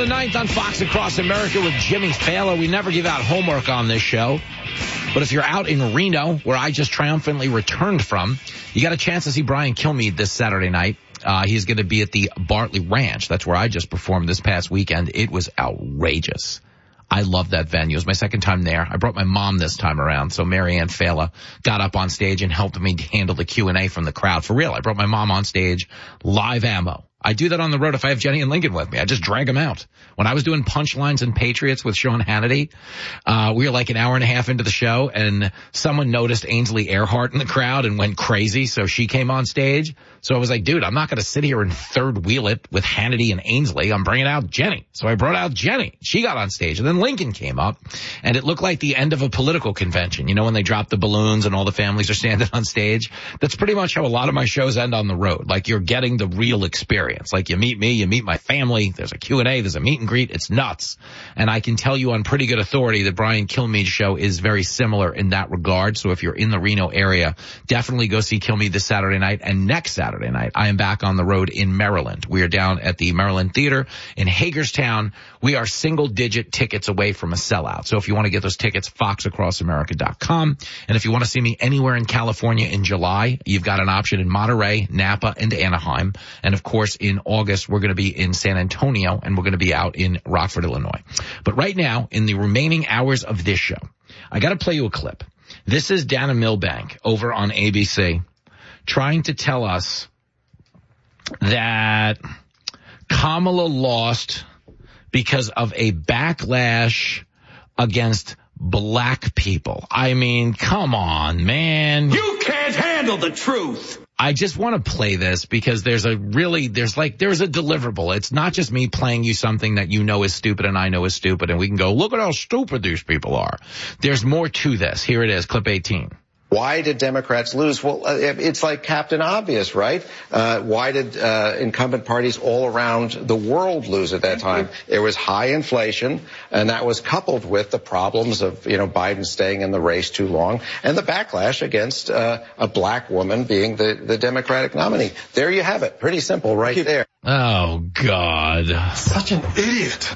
9th on Fox Across America with Jimmy Fallon. We never give out homework on this show. But if you're out in Reno, where I just triumphantly returned from, you got a chance to see Brian Kilmeade this Saturday night. He's going to be at the Bartley Ranch. That's where I just performed this past weekend. It was outrageous. I love that venue. It was my second time there. I brought my mom this time around, so Marianne Fala got up on stage and helped me handle the Q&A from the crowd. For real, I brought my mom on stage, live ammo. I do that on the road if I have Jenny and Lincoln with me. I just drag them out. When I was doing Punchlines and Patriots with Sean Hannity, we were like an hour and a half into the show, and someone noticed Ainsley Earhart in the crowd and went crazy, so she came on stage. So I was like, dude, I'm not going to sit here and third wheel it with Hannity and Ainsley. I'm bringing out Jenny. So I brought out Jenny. She got on stage, and then Lincoln came up, and it looked like the end of a political convention. You know, when they drop the balloons and all the families are standing on stage? That's pretty much how a lot of my shows end on the road. Like, you're getting the real experience. Like, you meet me, you meet my family, there's a Q&A, there's a meet and greet. It's nuts. And I can tell you on pretty good authority that Brian Kilmeade's show is very similar in that regard. So if you're in the Reno area, definitely go see Kilmeade this Saturday night. And next Saturday night, I am back on the road in Maryland. We are down at the Maryland Theater in Hagerstown. We are single-digit tickets away from a sellout. So if you want to get those tickets, foxacrossamerica.com. And if you want to see me anywhere in California in July, you've got an option in Monterey, Napa, and Anaheim. And of course, in August, we're going to be in San Antonio, and we're going to be out in Rockford, Illinois. But right now, in the remaining hours of this show, I got to play you a clip. This is Dana Milbank over on ABC trying to tell us that Kamala lost because of a backlash against black people. I mean, come on, man. You can't handle the truth. I just want to play this because there's a deliverable. It's not just me playing you something that you know is stupid and I know is stupid, and we can go, look at how stupid these people are. There's more to this. Here it is, clip 18. Why did Democrats lose? Well, it's like Captain Obvious, right? Why did incumbent parties all around the world lose at that time? There was high inflation, and that was coupled with the problems of, Biden staying in the race too long, and the backlash against a black woman being the Democratic nominee. There you have it. Pretty simple right there. Oh, God. Such an idiot.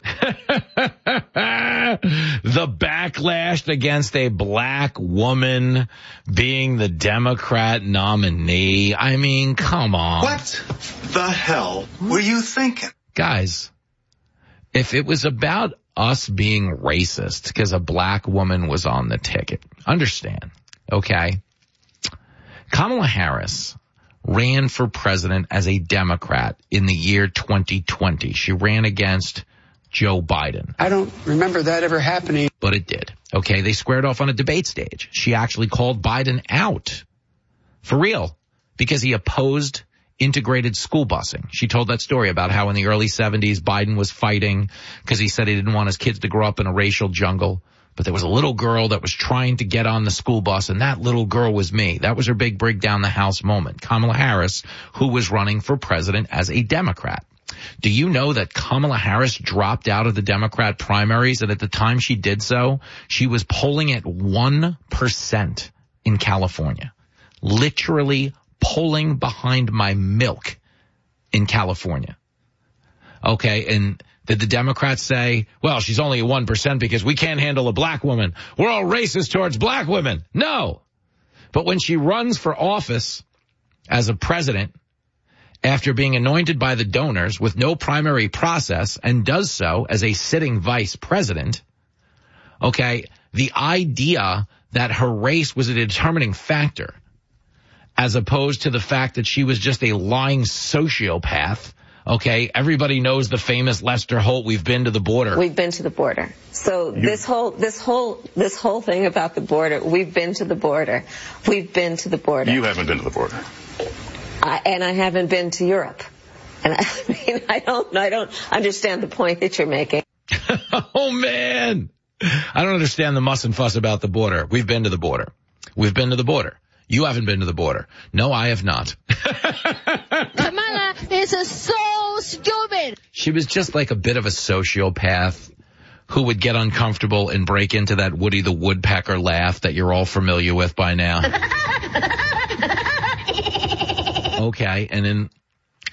The backlash against a black woman being the Democrat nominee. I mean, come on. What the hell were you thinking? Guys, if it was about us being racist because a black woman was on the ticket, understand, okay? Kamala Harris ran for president as a Democrat in the year 2020. She ran against Joe Biden. I don't remember that ever happening. But it did. Okay, they squared off on a debate stage. She actually called Biden out. For real. Because he opposed integrated school busing. She told that story about how in the early 70s Biden was fighting because he said he didn't want his kids to grow up in a racial jungle. But there was a little girl that was trying to get on the school bus, and that little girl was me. That was her big break down the House moment. Kamala Harris, who was running for president as a Democrat. Do you know that Kamala Harris dropped out of the Democrat primaries, and at the time she did so, she was polling at 1% in California, literally polling behind my milk in California. Okay, and did the Democrats say, well, she's only at 1% because we can't handle a black woman. We're all racist towards black women. No. But when she runs for office as a president, after being anointed by the donors with no primary process and does so as a sitting vice president, okay, the idea that her race was a determining factor as opposed to the fact that she was just a lying sociopath. Okay, everybody knows the famous Lester Holt, we've been to the border. We've been to the border. So this whole thing about the border, we've been to the border. We've been to the border. You haven't been to the border. And I haven't been to Europe. And I don't understand the point that you're making. Oh, man. I don't understand the muss and fuss about the border. We've been to the border. We've been to the border. You haven't been to the border. No, I have not. Kamala is so stupid. She was just like a bit of a sociopath who would get uncomfortable and break into that Woody the Woodpecker laugh that you're all familiar with by now. Okay, and in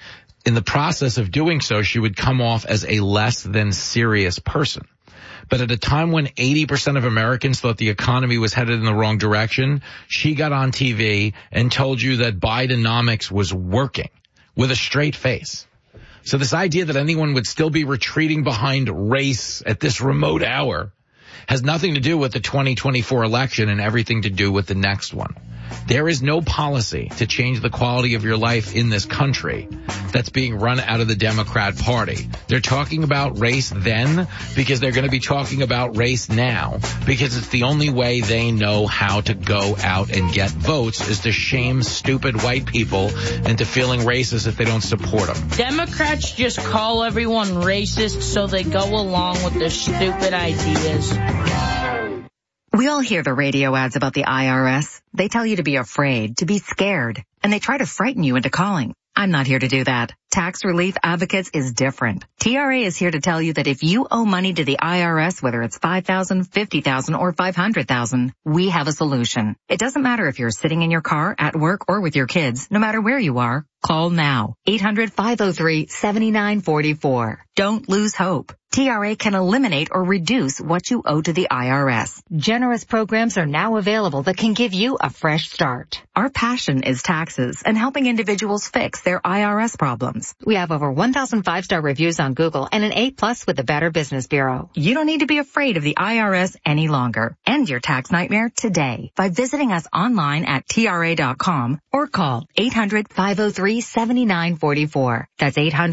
in the process of doing so, she would come off as a less than serious person. But at a time when 80% of Americans thought the economy was headed in the wrong direction, she got on TV and told you that Bidenomics was working with a straight face. So this idea that anyone would still be retreating behind race at this remote hour has nothing to do with the 2024 election and everything to do with the next one. There is no policy to change the quality of your life in this country that's being run out of the Democrat Party. They're talking about race then because they're going to be talking about race now because it's the only way they know how to go out and get votes is to shame stupid white people into feeling racist if they don't support them. Democrats just call everyone racist so they go along with their stupid ideas. We all hear the radio ads about the IRS. They tell you to be afraid, to be scared, and they try to frighten you into calling. I'm not here to do that. Tax Relief Advocates is different. TRA is here to tell you that if you owe money to the IRS, whether it's $5,000, $50,000, or $500,000, we have a solution. It doesn't matter if you're sitting in your car, at work, or with your kids. No matter where you are, call now. 800-503-7944. Don't lose hope. TRA can eliminate or reduce what you owe to the IRS. Generous programs are now available that can give you a fresh start. Our passion is taxes and helping individuals fix their IRS problems. We have over 1,000 5-star reviews on Google and an A+ with the Better Business Bureau. You don't need to be afraid of the IRS any longer. End your tax nightmare today by visiting us online at TRA.com or call 800-503-7944. That's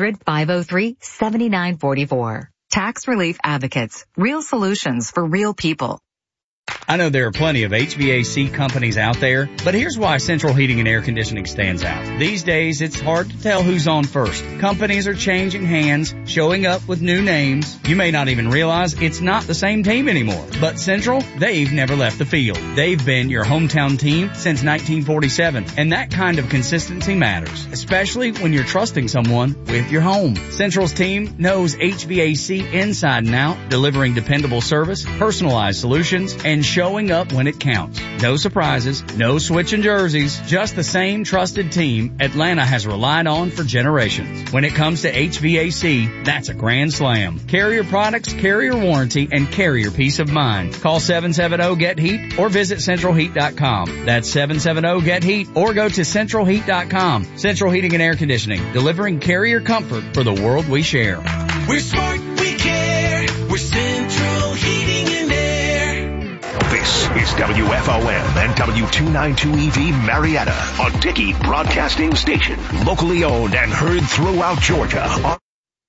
800-503-7944. Tax Relief Advocates. Real solutions for real people. I know there are plenty of HVAC companies out there, but here's why Central Heating and Air Conditioning stands out. These days, it's hard to tell who's on first. Companies are changing hands, showing up with new names. You may not even realize it's not the same team anymore. But Central, they've never left the field. They've been your hometown team since 1947, and that kind of consistency matters, especially when you're trusting someone with your home. Central's team knows HVAC inside and out, delivering dependable service, personalized solutions, and showing up when it counts. No surprises, no switching jerseys, just the same trusted team Atlanta has relied on for generations. When it comes to HVAC, that's a grand slam. Carrier products, carrier warranty, and carrier peace of mind. Call 770-GET-HEAT or visit centralheat.com. That's 770-GET-HEAT or go to centralheat.com. Central Heating and Air Conditioning, delivering carrier comfort for the world we share. We're smart, we care. We're Central Heating and Air. This is WFOM and W292EV Marietta, a Dickey Broadcasting Station, locally owned and heard throughout Georgia.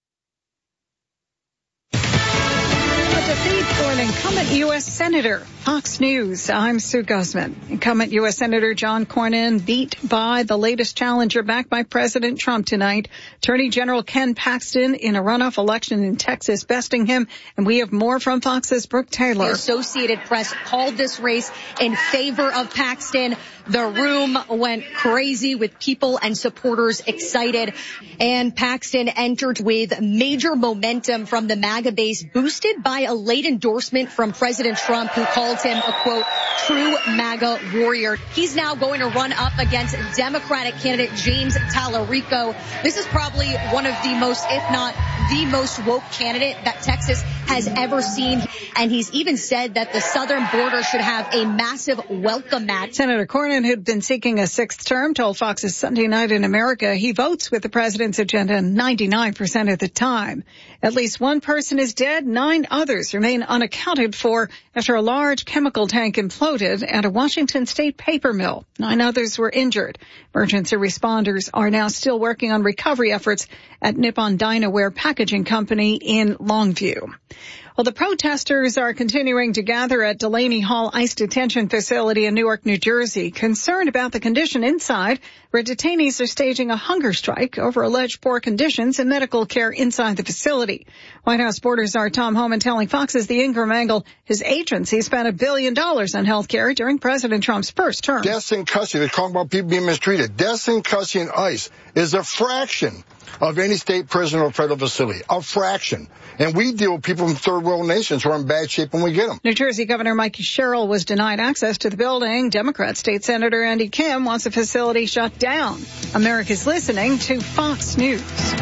Defeat for an incumbent U.S. Senator. Fox News, I'm Sue Guzman. Incumbent U.S. Senator John Cornyn beat by the latest challenger backed by President Trump tonight. Attorney General Ken Paxton in a runoff election in Texas besting him. And we have more from Fox's Brooke Taylor. The Associated Press called this race in favor of Paxton. The room went crazy with people and supporters excited. And Paxton entered with major momentum from the MAGA base, boosted by a late endorsement from President Trump, who called him a, quote, true MAGA warrior. He's now going to run up against Democratic candidate James Tallarico. This is probably one of the most, if not the most woke candidate that Texas has ever seen. And he's even said that the southern border should have a massive welcome mat. Senator Cornyn, who'd been seeking a sixth term, told Fox's Sunday Night in America he votes with the president's agenda 99% of the time. At least one person is dead. 9 others remain unaccounted for after a large chemical tank imploded at a Washington state paper mill. 9 others were injured. Emergency responders are now still working on recovery efforts at Nippon Dynaware Packaging Company in Longview. Well, the protesters are continuing to gather at Delaney Hall ICE detention facility in Newark, New Jersey, concerned about the condition inside, where detainees are staging a hunger strike over alleged poor conditions and medical care inside the facility. White House Border Czar Tom Homan telling Fox's The Ingram Angle his agency spent $1 billion on health care during President Trump's first term. Deaths in custody, they're talking about people being mistreated. Deaths in custody in ICE is a fraction of any state prison or federal facility, a fraction. And we deal with people from third world nations who are in bad shape when we get them. New Jersey Governor Mike Sherrill was denied access to the building. Democrat State Senator Andy Kim wants the facility shut down. America's listening to Fox News.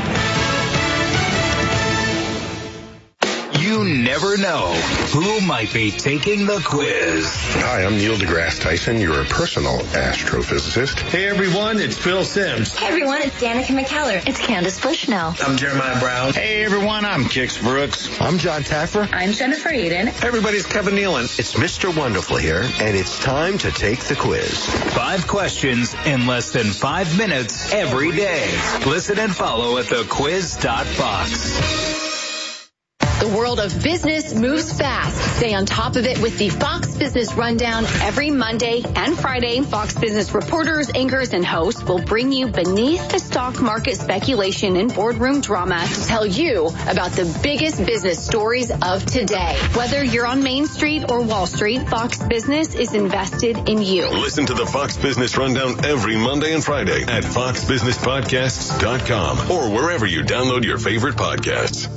You never know who might be taking the quiz. Hi, I'm Neil deGrasse Tyson, your personal astrophysicist. Hey everyone, it's Phil Simms. Hey everyone, it's Danica McKellar. It's Candace Bushnell. I'm Jeremiah Brown. Hey everyone, I'm Kix Brooks. I'm John Taffer. I'm Jennifer Eden. Hey everybody's Kevin Nealon. It's Mr. Wonderful here, and it's time to take the quiz. 5 questions in less than 5 minutes every day. Listen and follow at thequiz.fox. The world of business moves fast. Stay on top of it with the Fox Business Rundown every Monday and Friday. Fox Business reporters, anchors, and hosts will bring you beneath the stock market speculation and boardroom drama to tell you about the biggest business stories of today. Whether you're on Main Street or Wall Street, Fox Business is invested in you. Listen to the Fox Business Rundown every Monday and Friday at foxbusinesspodcasts.com or wherever you download your favorite podcasts.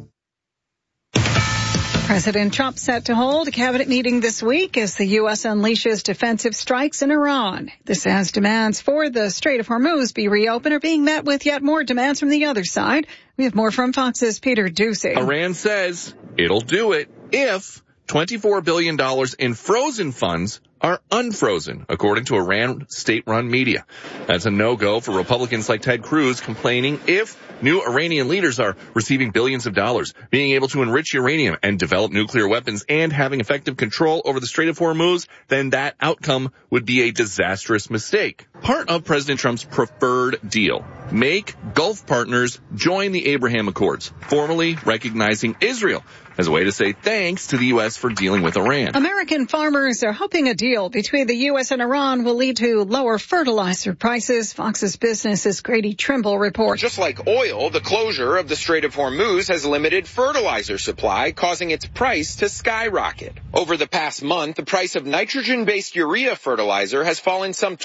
President Trump set to hold a cabinet meeting this week as the U.S. unleashes defensive strikes in Iran. This as demands for the Strait of Hormuz be reopened are being met with yet more demands from the other side. We have more from Fox's Peter Ducey. Iran says it'll do it if $24 billion in frozen funds are unfrozen, according to Iran state-run media. That's a no-go for Republicans like Ted Cruz, complaining if new Iranian leaders are receiving billions of dollars, being able to enrich uranium and develop nuclear weapons and having effective control over the Strait of Hormuz, then that outcome would be a disastrous mistake. Part of President Trump's preferred deal: make Gulf partners join the Abraham Accords, formally recognizing Israel as a way to say thanks to the U.S. for dealing with Iran. American farmers are hoping a deal between the U.S. and Iran will lead to lower fertilizer prices. Fox's Business's Grady Trimble reports. Just like oil, the closure of the Strait of Hormuz has limited fertilizer supply, causing its price to skyrocket. Over the past month, the price of nitrogen-based urea fertilizer has fallen some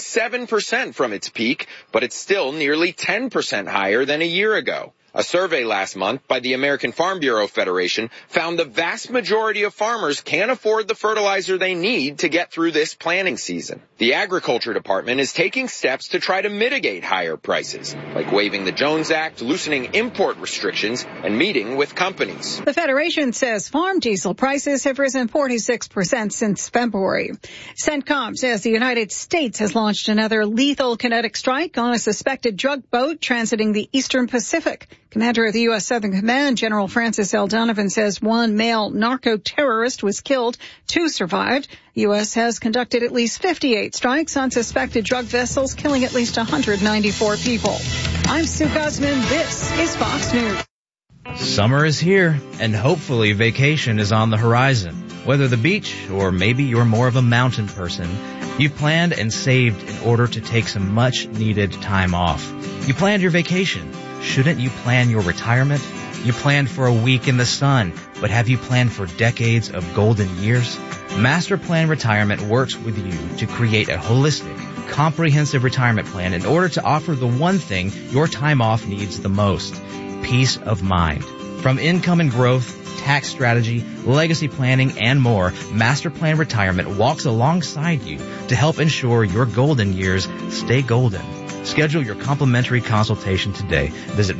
27% from its peak, but it's still nearly 10% higher than a year ago. A survey last month by the American Farm Bureau Federation found the vast majority of farmers can't afford the fertilizer they need to get through this planting season. The Agriculture Department is taking steps to try to mitigate higher prices, like waiving the Jones Act, loosening import restrictions, and meeting with companies. The Federation says farm diesel prices have risen 46% since February. CENTCOM says the United States has launched another lethal kinetic strike on a suspected drug boat transiting the Eastern Pacific. Commander of the U.S. Southern Command, General Francis L. Donovan, says one male narco-terrorist was killed, 2 survived. The U.S. has conducted at least 58 strikes on suspected drug vessels, killing at least 194 people. I'm Sue Guzman. This is Fox News. Summer is here, and hopefully vacation is on the horizon. Whether the beach or maybe you're more of a mountain person, you've planned and saved in order to take some much-needed time off. You planned your vacation. Shouldn't you plan your retirement? You planned for a week in the sun, but have you planned for decades of golden years? Master Plan Retirement works with you to create a holistic, comprehensive retirement plan in order to offer the one thing your time off needs the most: peace of mind. From income and growth, tax strategy, legacy planning, and more, Master Plan Retirement walks alongside you to help ensure your golden years stay golden. Schedule your complimentary consultation today. Visit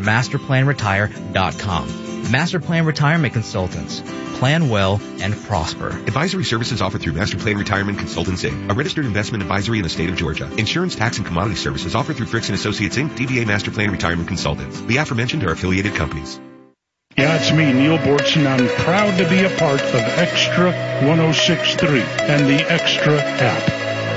masterplanretire.com. Master Plan Retirement Consultants. Plan well and prosper. Advisory services offered through Master Plan Retirement Consultants, Inc., a registered investment advisory in the state of Georgia. Insurance, tax, and commodity services offered through Fricks & Associates, Inc., DBA Master Plan Retirement Consultants. The aforementioned are affiliated companies. Yeah, it's me, Neil Bortson. I'm proud to be a part of Extra 106.3 and the Extra app.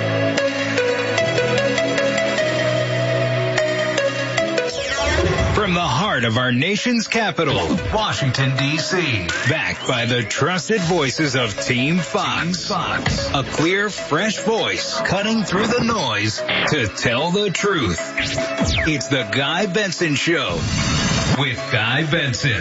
From the heart of our nation's capital, Washington, D.C., backed by the trusted voices of Team Fox. A clear, fresh voice cutting through the noise to tell the truth. It's the Guy Benson Show with Guy Benson.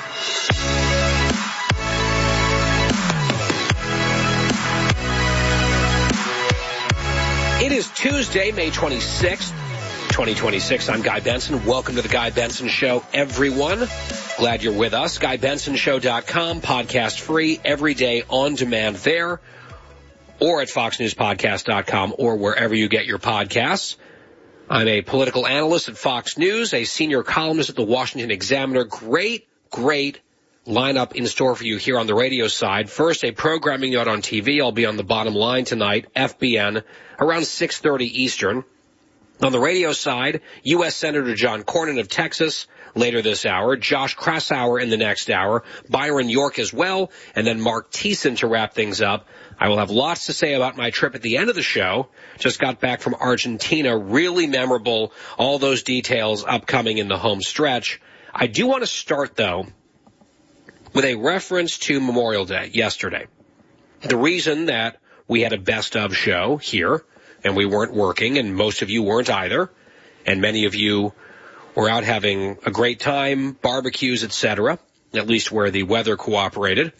It is Tuesday, May 26th. 2026. I'm Guy Benson. Welcome to the Guy Benson Show, everyone. Glad you're with us. GuyBensonShow.com, podcast free, every day on demand there, or at FoxNewsPodcast.com, or wherever you get your podcasts. I'm a political analyst at Fox News, a senior columnist at the Washington Examiner. Great lineup in store for you here on the radio side. First, a programming note on TV. I'll be on the bottom line tonight, FBN, around 6:30 Eastern. On the radio side, U.S. Senator John Cornyn of Texas later this hour, Josh Kraushaar in the next hour, Byron York as well, and then Mark Thiessen to wrap things up. I will have lots to say about my trip at the end of the show. Just got back from Argentina. Really memorable. All those details upcoming in the home stretch. I do want to start, though, with a reference to Memorial Day yesterday. The reason that we had a best of show here, and we weren't working, and most of you weren't either, and many of you were out having a great time, barbecues, etc., at least where the weather cooperated.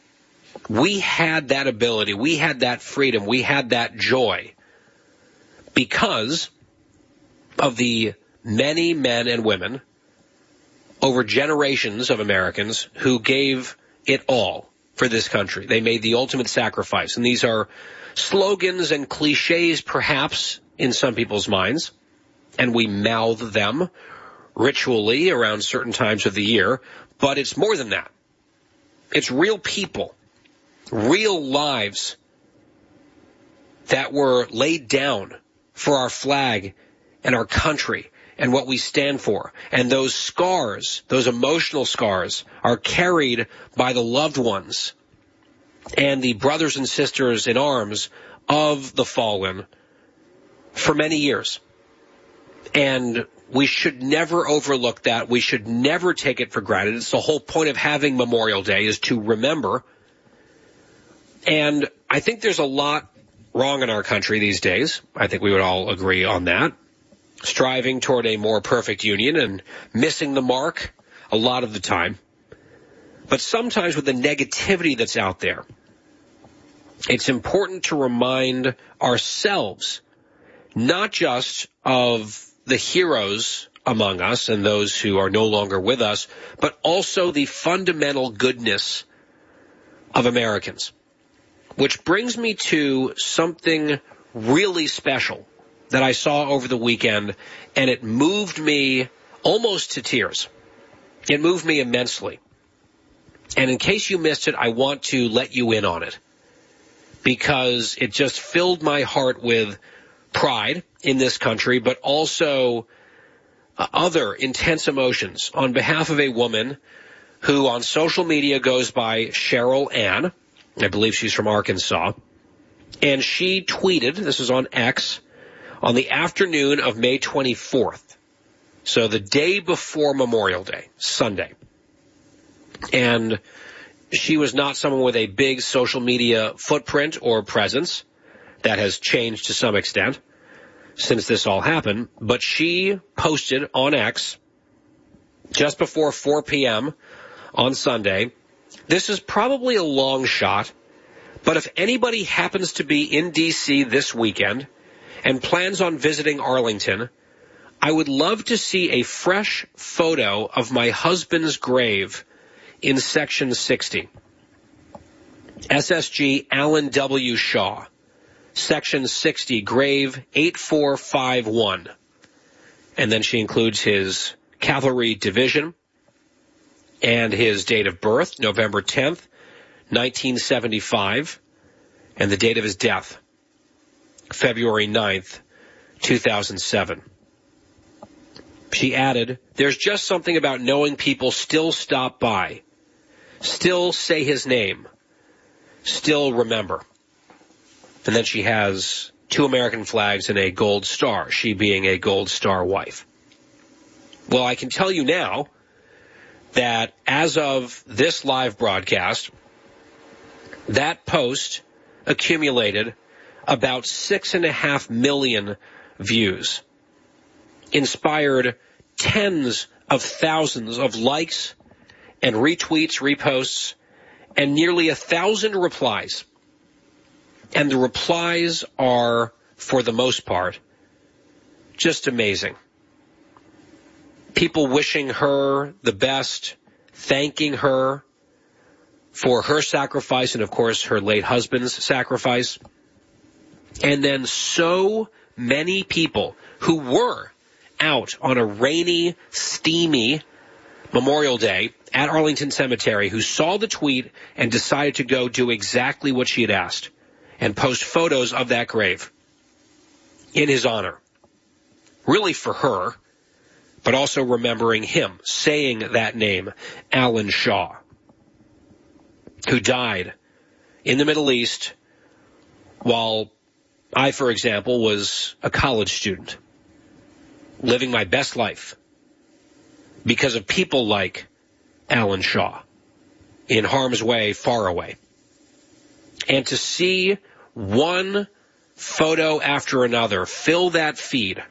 We had that ability, we had that freedom, we had that joy because of the many men and women over generations of Americans who gave it all for this country. They made the ultimate sacrifice, and these are slogans and cliches, perhaps, in some people's minds, and we mouth them ritually around certain times of the year, but it's more than that. It's real people, real lives that were laid down for our flag and our country and what we stand for. And those scars, those emotional scars, are carried by the loved ones and the brothers and sisters in arms of the fallen for many years. And we should never overlook that. We should never take it for granted. It's the whole point of having Memorial Day, is to remember. And I think there's a lot wrong in our country these days. I think we would all agree on that. Striving toward a more perfect union and missing the mark a lot of the time. But sometimes with the negativity that's out there, it's important to remind ourselves not just of the heroes among us and those who are no longer with us, but also the fundamental goodness of Americans. Which brings me to something really special that I saw over the weekend, and it moved me almost to tears. It moved me immensely. And in case you missed it, I want to let you in on it, because it just filled my heart with pride in this country, but also other intense emotions on behalf of a woman who on social media goes by Cheryl Ann. I believe she's from Arkansas. And she tweeted, this is on X, on the afternoon of May 24th, so the day before Memorial Day, Sunday. And she was not someone with a big social media footprint or presence. That has changed to some extent since this all happened. But she posted on X just before 4 p.m. on Sunday. This is probably a long shot, but if anybody happens to be in D.C. this weekend and plans on visiting Arlington, I would love to see a fresh photo of my husband's grave in Section 60. SSG Alan W. Shaw, Section 60, grave 8451. And then she includes his cavalry division and his date of birth, November 10th, 1975, and the date of his death, February 9th, 2007. She added, "There's just something about knowing people still stop by, still say his name, still remember." And then she has 2 American flags and a gold star, she being a Gold Star wife. Well, I can tell you now that as of this live broadcast, that post accumulated about 6.5 million views, inspired tens of thousands of likes and retweets, reposts, and nearly 1,000 replies. And the replies are, for the most part, just amazing. People wishing her the best, thanking her for her sacrifice and, of course, her late husband's sacrifice. And then so many people who were out on a rainy, steamy Memorial Day at Arlington Cemetery who saw the tweet and decided to go do exactly what she had asked and post photos of that grave in his honor. Really for her, but also remembering him, saying that name, Alan Shaw, who died in the Middle East while I, for example, was a college student, living my best life because of people like Alan Shaw in harm's way, far away. And to see one photo after another fill that feed,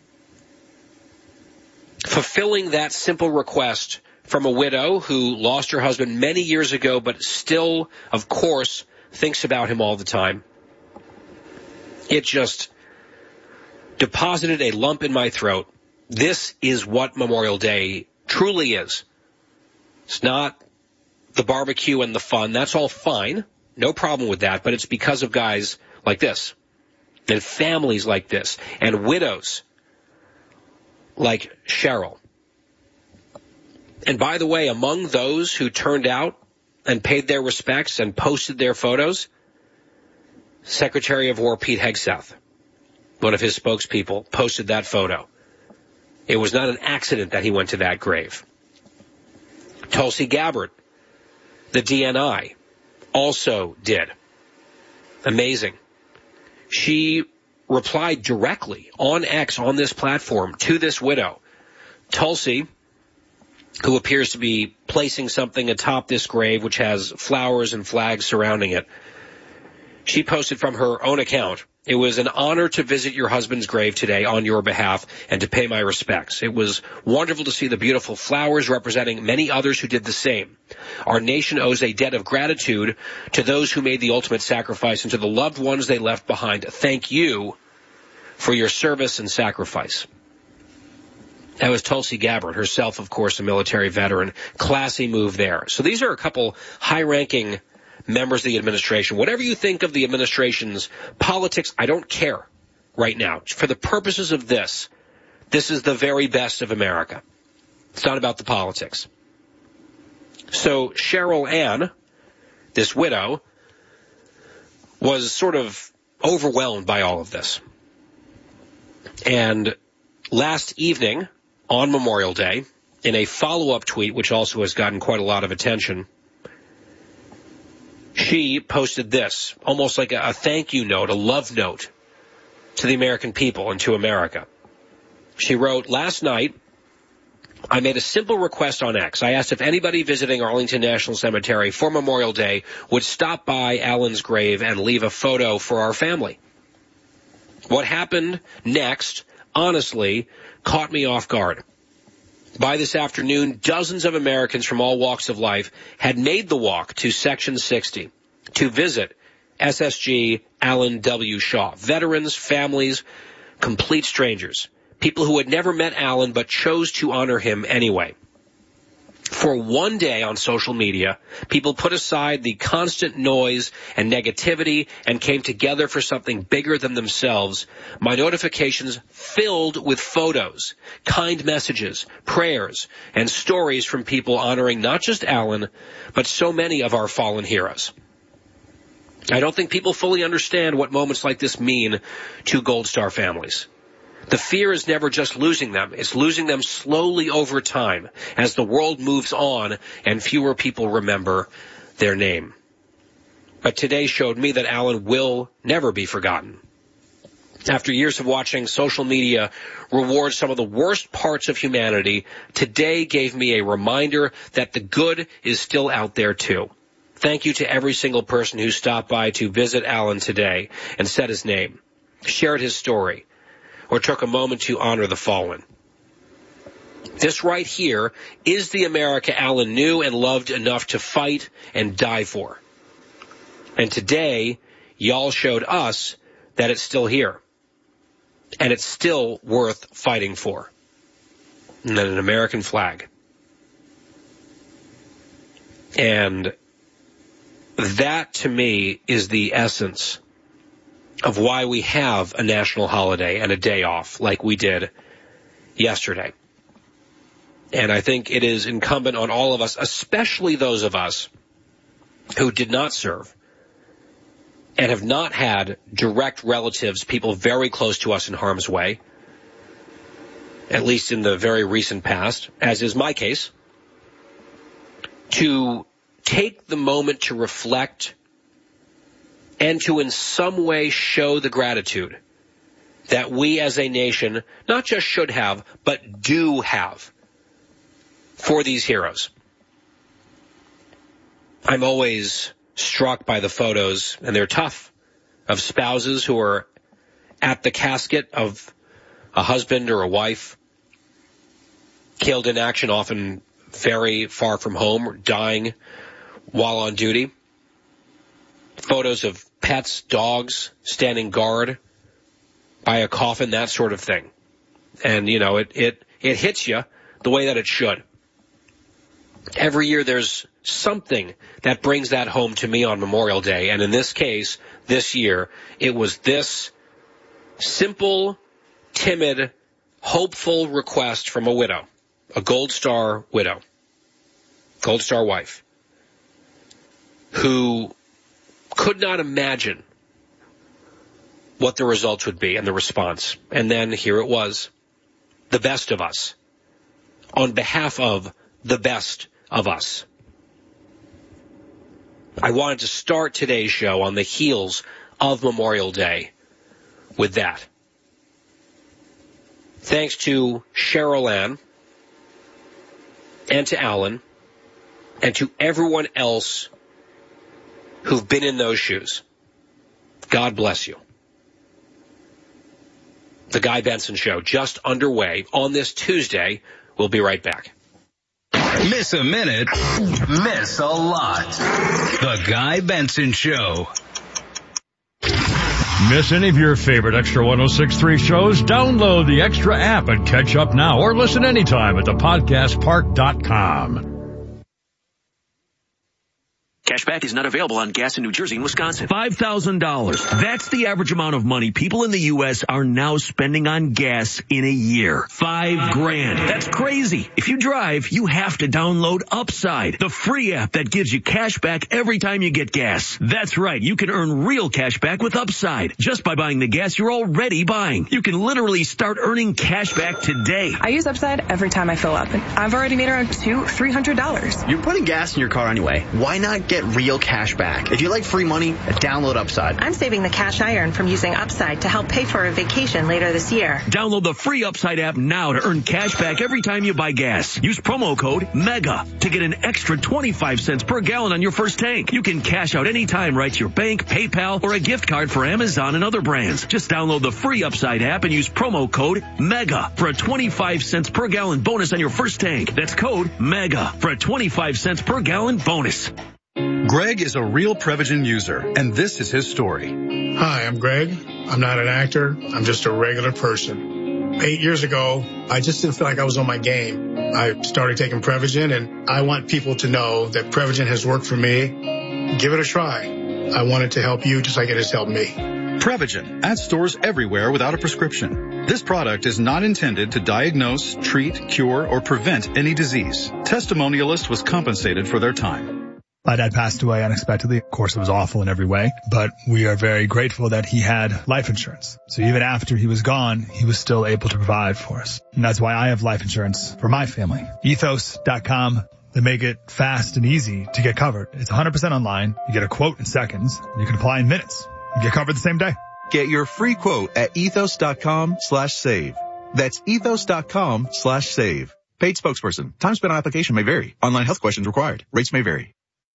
fulfilling that simple request from a widow who lost her husband many years ago, but still, of course, thinks about him all the time. It just deposited a lump in my throat. This is what Memorial Day truly is. It's not the barbecue and the fun. That's all fine. No problem with that. But it's because of guys like this and families like this and widows like Cheryl. And by the way, among those who turned out and paid their respects and posted their photos, Secretary of War Pete Hegseth, one of his spokespeople, posted that photo. It was not an accident that he went to that grave. Tulsi Gabbard, the DNI, also did. Amazing. She replied directly on X, on this platform, to this widow. Tulsi, who appears to be placing something atop this grave, which has flowers and flags surrounding it, she posted from her own account, "It was an honor to visit your husband's grave today on your behalf and to pay my respects. It was wonderful to see the beautiful flowers representing many others who did the same. Our nation owes a debt of gratitude to those who made the ultimate sacrifice and to the loved ones they left behind. Thank you for your service and sacrifice." That was Tulsi Gabbard, herself, of course, a military veteran. Classy move there. So these are a couple high-ranking members of the administration. Whatever you think of the administration's politics, I don't care right now. For the purposes of this is the very best of America. It's not about the politics. So Cheryl Ann, this widow, was sort of overwhelmed by all of this. And last evening, on Memorial Day, in a follow-up tweet, which also has gotten quite a lot of attention, she posted this, almost like a thank you note, a love note to the American people and to America. She wrote, "Last night, I made a simple request on X. I asked if anybody visiting Arlington National Cemetery for Memorial Day would stop by Alan's grave and leave a photo for our family. What happened next, honestly, caught me off guard. By this afternoon, dozens of Americans from all walks of life had made the walk to Section 60 to visit SSG Alan W. Shaw. Veterans, families, complete strangers. People who had never met Alan but chose to honor him anyway. For one day on social media, people put aside the constant noise and negativity and came together for something bigger than themselves. My notifications filled with photos, kind messages, prayers, and stories from people honoring not just Alan, but so many of our fallen heroes. I don't think people fully understand what moments like this mean to Gold Star families. The fear is never just losing them. It's losing them slowly over time as the world moves on and fewer people remember their name. But today showed me that Alan will never be forgotten. After years of watching social media reward some of the worst parts of humanity, today gave me a reminder that the good is still out there too. Thank you to every single person who stopped by to visit Alan today and said his name, shared his story, or took a moment to honor the fallen. This right here is the America Alan knew and loved enough to fight and die for. And today, y'all showed us that it's still here. And it's still worth fighting for. And then an American flag. And that, to me, is the essence of why we have a national holiday and a day off like we did yesterday. And I think it is incumbent on all of us, especially those of us who did not serve and have not had direct relatives, people very close to us in harm's way, at least in the very recent past, as is my case, to take the moment to reflect and to in some way show the gratitude that we as a nation not just should have, but do have for these heroes. I'm always struck by the photos, and they're tough, of spouses who are at the casket of a husband or a wife killed in action, often very far from home, dying while on duty. Photos of pets, dogs, standing guard by a coffin, that sort of thing. And, you know, it hits you the way that it should. Every year there's something that brings that home to me on Memorial Day. And in this case, this year, it was this simple, timid, hopeful request from a widow, a Gold Star widow, Gold Star wife, who could not imagine what the results would be and the response. And then here it was, the best of us, on behalf of the best of us. I wanted to start today's show on the heels of Memorial Day with that. Thanks to Cheryl Ann and to Alan and to everyone else who've been in those shoes. God bless you. The Guy Benson Show just underway on this Tuesday. We'll be right back. Miss a minute, miss a lot. The Guy Benson Show. Miss any of your favorite Extra 106.3 shows? Download the Extra app and catch up now or listen anytime at thepodcastpark.com. Cashback is not available on gas in New Jersey and Wisconsin. $5,000. That's the average amount of money people in the U.S. are now spending on gas in a year. $5,000. That's crazy. If you drive, you have to download Upside, the free app that gives you cash back every time you get gas. That's right. You can earn real cash back with Upside just by buying the gas you're already buying. You can literally start earning cash back today. I use Upside every time I fill up, and I've already made around $200-$300. You're putting gas in your car anyway. Why not get real cash back? If you like free money, download Upside. I'm saving the cash I earn from using Upside to help pay for a vacation later this year. Download the free Upside app now to earn cash back every time you buy gas. Use promo code MEGA to get an extra 25 cents per gallon on your first tank. You can cash out anytime right to your bank, PayPal, or a gift card for Amazon and other brands. Just download the free Upside app and use promo code MEGA for a 25 cents per gallon bonus on your first tank. That's code MEGA for a 25 cents per gallon bonus. Greg is a real Prevagen user, and this is his story. Hi, I'm Greg. I'm not an actor. I'm just a regular person. 8 years ago, I just didn't feel like I was on my game. I started taking Prevagen, and I want people to know that Prevagen has worked for me. Give it a try. I want it to help you just like it has helped me. Prevagen at stores everywhere without a prescription. This product is not intended to diagnose, treat, cure, or prevent any disease. Testimonialist was compensated for their time. My dad passed away unexpectedly. Of course, it was awful in every way, but we are very grateful that he had life insurance. So even after he was gone, he was still able to provide for us. And that's why I have life insurance for my family. Ethos.com. They make it fast and easy to get covered. It's 100% online. You get a quote in seconds. You can apply in minutes. You get covered the same day. Get your free quote at ethos.com/save. That's ethos.com/save. Paid spokesperson. Time spent on application may vary. Online health questions required. Rates may vary.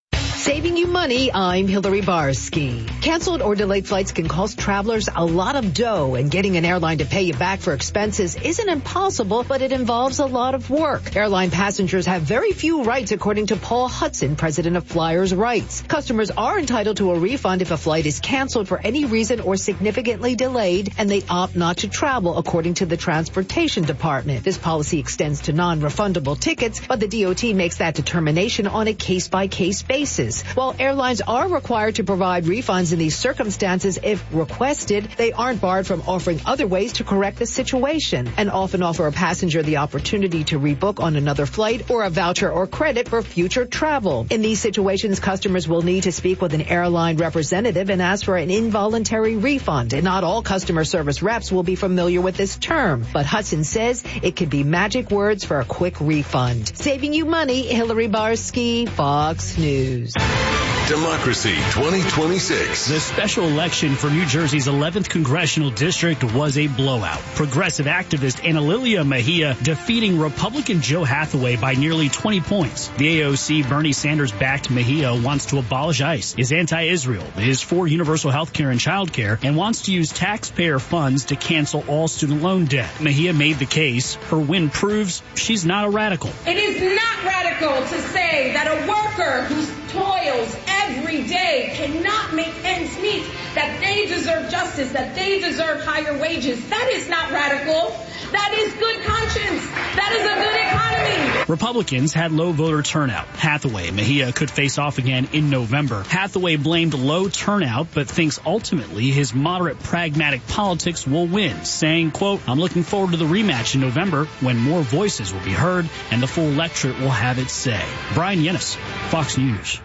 Saving you money, I'm Hillary Barsky. Canceled or delayed flights can cost travelers a lot of dough, and getting an airline to pay you back for expenses isn't impossible, but it involves a lot of work. Airline passengers have very few rights, according to Paul Hudson, president of Flyers Rights. Customers are entitled to a refund if a flight is canceled for any reason or significantly delayed, and they opt not to travel, according to the Transportation Department. This policy extends to non-refundable tickets, but the DOT makes that determination on a case-by-case basis. While airlines are required to provide refunds in these circumstances if requested, they aren't barred from offering other ways to correct the situation, and often offer a passenger the opportunity to rebook on another flight or a voucher or credit for future travel. In these situations, customers will need to speak with an airline representative and ask for an involuntary refund. And not all customer service reps will be familiar with this term, but Hudson says it could be magic words for a quick refund. Saving you money, Hillary Barsky, Fox News. Democracy 2026. The special election for New Jersey's 11th Congressional District was a blowout. Progressive activist Ana Lilia Mejia defeating Republican Joe Hathaway by nearly 20 points. The AOC Bernie Sanders-backed Mejia wants to abolish ICE, is anti-Israel, is for universal health care and child care, and wants to use taxpayer funds to cancel all student loan debt. Mejia made the case. Her win proves she's not a radical. It is not radical to say that a worker who toils every day cannot make ends meet, that they deserve justice, that they deserve higher wages. That is not radical. That is good conscience. That is a good economy. Republicans had low voter turnout. Hathaway and Mejia could face off again in November. Hathaway blamed low turnout, but thinks ultimately his moderate, pragmatic politics will win, saying, quote, "I'm looking forward to the rematch in November when more voices will be heard and the full electorate will have its say." Brian Yennis, Fox News.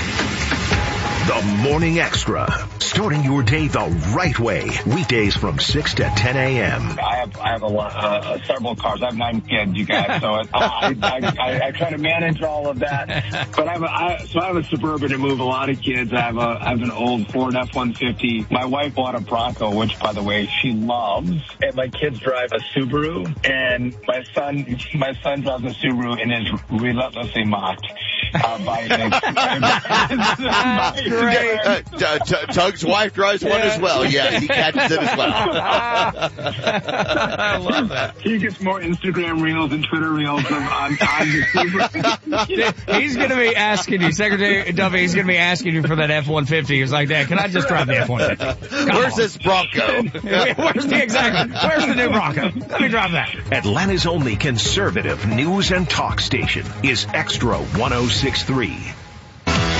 The Morning Extra, starting your day the right way. Weekdays from 6 to 10 a.m. I have a lot, several cars. I have 9 kids, you guys, so I try to manage all of that. But I have a Suburban to move a lot of kids. I have an old Ford F-150. My wife bought a Bronco, which, by the way, she loves. And my kids drive a Subaru, and my son drives a Subaru and is relentlessly mocked by great. Tug's wife drives one as well. Yeah, he catches it as well. I love that. He gets more Instagram reels and Twitter reels on the Subaru. He's going to be asking you, Secretary Duffy, he's going to be asking you for that F-150. He's like, Dad, can I just drive the F-150? Where's this Bronco? Where's the new Bronco? Let me drive that. Atlanta's only conservative news and talk station is Extra 106.3.